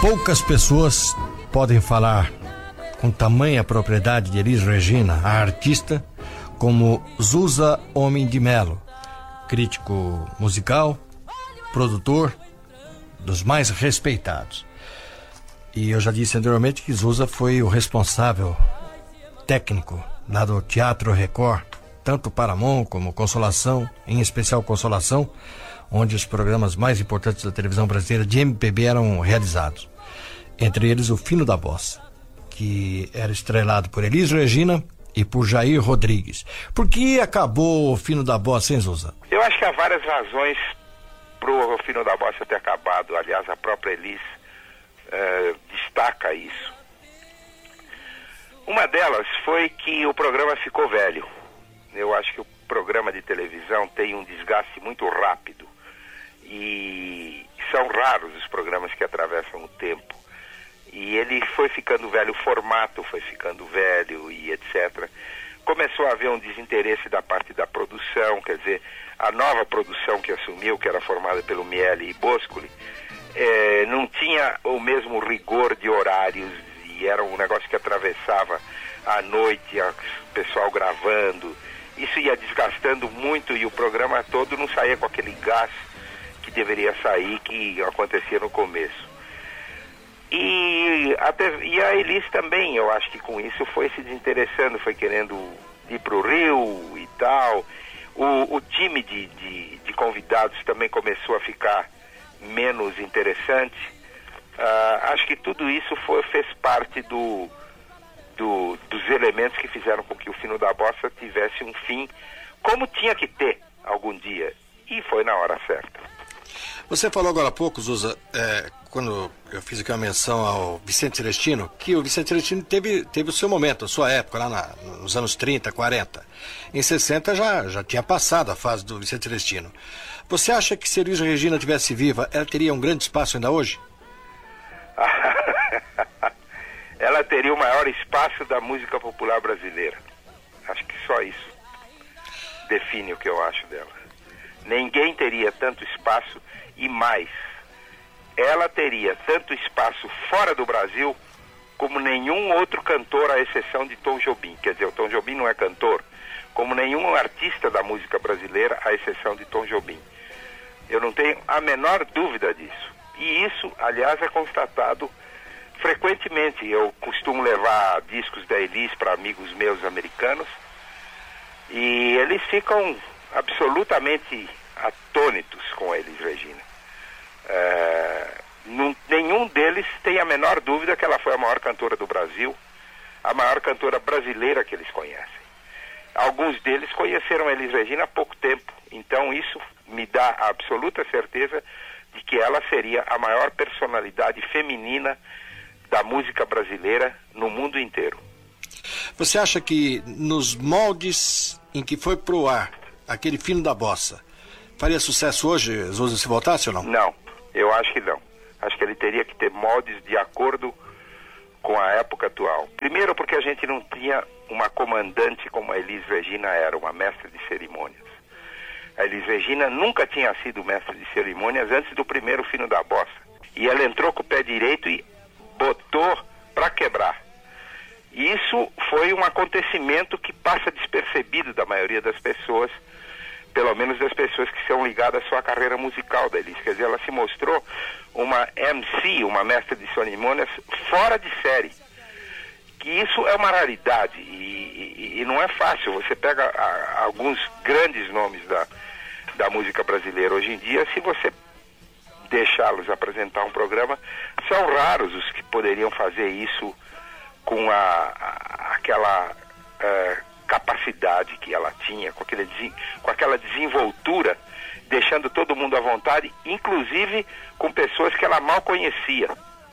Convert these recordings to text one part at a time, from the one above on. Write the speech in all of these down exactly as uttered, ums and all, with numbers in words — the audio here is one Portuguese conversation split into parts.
Poucas pessoas podem falar com tamanha propriedade de Elis Regina, a artista, como Zusa Homem de Melo, crítico musical, produtor, dos mais respeitados. E eu já disse anteriormente que Zusa foi o responsável técnico lá do Teatro Record, tanto Paramount como Consolação, em especial Consolação, onde os programas mais importantes da televisão brasileira de M P B eram realizados. Entre eles o Fino da Bossa, que era estrelado por Elis Regina e por Jair Rodrigues. Por que acabou o Fino da Bossa, hein, Zusa? Eu acho que há várias razões pro Fino da Bossa ter acabado. Aliás, a própria Elis uh, destaca isso. Uma delas foi que o programa ficou velho. Eu acho que o programa de televisão tem um desgaste muito rápido. E são raros os programas que atravessam o tempo. E ele foi ficando velho, o formato foi ficando velho e etcétera. Começou a haver um desinteresse da parte da produção, quer dizer, a nova produção que assumiu, que era formada pelo Miele e Boscoli, eh, não tinha o mesmo rigor de horários, e era um negócio que atravessava a noite, o pessoal gravando. Isso ia desgastando muito e o programa todo não saía com aquele gás que deveria sair, que acontecia no começo. E, até, e a Elis também, eu acho que com isso foi se desinteressando, foi querendo ir para o Rio e tal. O, o time de, de, de convidados também começou a ficar menos interessante. Uh, acho que tudo isso foi, fez parte do, do, dos elementos que fizeram com que o Fino da Bossa tivesse um fim, como tinha que ter algum dia. E foi na hora certa. Você falou agora há pouco, Zusa, é, quando eu fiz aqui uma menção ao Vicente Celestino, que o Vicente Celestino teve, teve o seu momento, a sua época, lá na, nos anos trinta, quarenta. Em sessenta já, já tinha passado a fase do Vicente Celestino. Você acha que se Elis Regina tivesse viva, ela teria um grande espaço ainda hoje? Ela teria o maior espaço da música popular brasileira. Acho que só isso define o que eu acho dela. Ninguém teria tanto espaço e mais. Ela teria tanto espaço fora do Brasil como nenhum outro cantor, à exceção de Tom Jobim. Quer dizer, o Tom Jobim não é cantor, como nenhum artista da música brasileira, à exceção de Tom Jobim. Eu não tenho a menor dúvida disso. E isso, aliás, é constatado frequentemente. Eu costumo levar discos da Elis para amigos meus americanos e eles ficam absolutamente atônitos com a Elis Regina. É, não, nenhum deles tem a menor dúvida que ela foi a maior cantora do Brasil, a maior cantora brasileira que eles conhecem. Alguns deles conheceram a Elis Regina há pouco tempo, então isso me dá a absoluta certeza de que ela seria a maior personalidade feminina da música brasileira no mundo inteiro. Você acha que nos moldes em que foi pro ar aquele Fino da Bossa, faria sucesso hoje, Zusa, se voltasse ou não? Não, eu acho que não. Acho que ele teria que ter moldes de acordo com a época atual. Primeiro porque a gente não tinha uma comandante como a Elis Regina era, uma mestra de cerimônias. A Elis Regina nunca tinha sido mestra de cerimônias antes do primeiro Fino da Bossa. E ela entrou com o pé direito e botou para quebrar. E isso foi um acontecimento que passa despercebido da maioria das pessoas, pelo menos das pessoas que são ligadas à sua carreira musical da Elis. Quer dizer, ela se mostrou uma M C, uma mestra de cerimônias, fora de série. Que isso é uma raridade e, e, e não é fácil. Você pega a, alguns grandes nomes da, da música brasileira hoje em dia, se você deixá-los apresentar um programa, são raros os que poderiam fazer isso com a, a, aquela uh, capacidade que ela tinha, com, aquele, com aquela desenvoltura, deixando todo mundo à vontade, inclusive com pessoas que ela mal conhecia.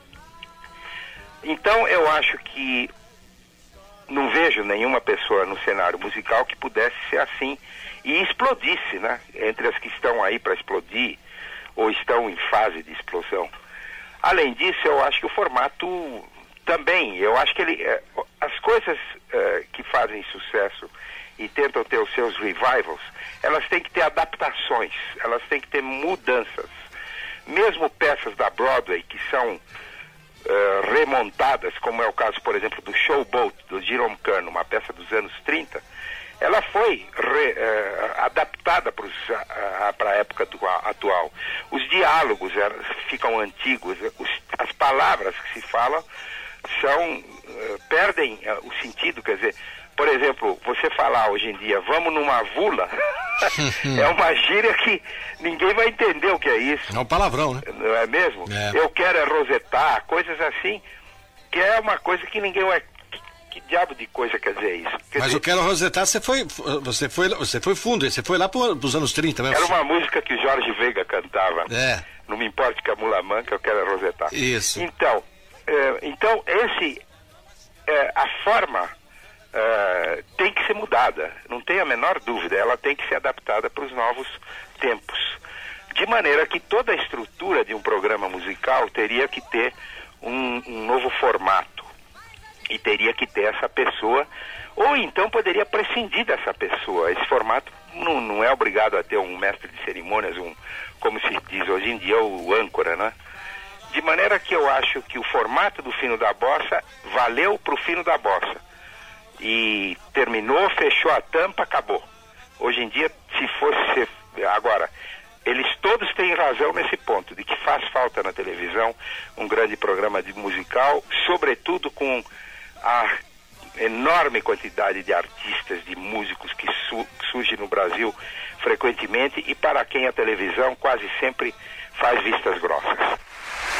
Então eu acho que não vejo nenhuma pessoa no cenário musical que pudesse ser assim e explodisse, né? Entre as que estão aí para explodir ou estão em fase de explosão. Além disso, eu acho que o formato também, eu acho que ele, as coisas uh, que fazem sucesso e tentam ter os seus revivals, elas têm que ter adaptações, elas têm que ter mudanças. Mesmo peças da Broadway, que são uh, remontadas, como é o caso, por exemplo, do Showboat, do Jerome Kern, uma peça dos anos trinta, ela foi re, uh, adaptada para a época do, atual. Os diálogos uh, ficam antigos, os, as palavras que se falam são, uh, perdem uh, o sentido, quer dizer, por exemplo, você falar hoje em dia, vamos numa vula, é uma gíria que ninguém vai entender o que é isso. É um palavrão, né? Não é mesmo? É. Eu quero é rosetar, coisas assim, que é uma coisa que ninguém vai... Que diabo de coisa quer dizer isso? Quer Mas dizer, eu quero rosetar, você foi, você foi, você foi fundo, você foi lá para os anos trinta mesmo. era uma música que o Jorge Veiga cantava. É. Não me importa que a mula manca, eu quero é rosetar. Isso. Então, é, então esse, é, a forma é, tem que ser mudada, não tem a menor dúvida, ela tem que ser adaptada para os novos tempos. De maneira que toda a estrutura de um programa musical teria que ter um, um novo formato. E teria que ter essa pessoa, ou então poderia prescindir dessa pessoa. Esse formato não, não é obrigado a ter um mestre de cerimônias, um, como se diz hoje em dia, o âncora, né? De maneira que eu acho que o formato do Fino da Bossa valeu para o Fino da Bossa. E terminou, fechou a tampa, acabou. Hoje em dia, se fosse ser... Agora, eles todos têm razão nesse ponto, de que faz falta na televisão um grande programa de musical, sobretudo com a enorme quantidade de artistas, de músicos que su surge no Brasil frequentemente e para quem a televisão quase sempre faz vistas grossas.